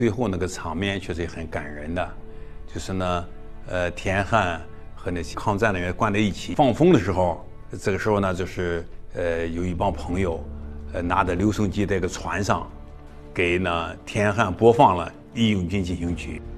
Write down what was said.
最后那个场面确实也很感人的，就是呢，田汉和那些抗战人员关在一起放风的时候，这个时候呢，就是有一帮朋友，拿着留声机在一个船上，给呢田汉播放了《义勇军进行曲》。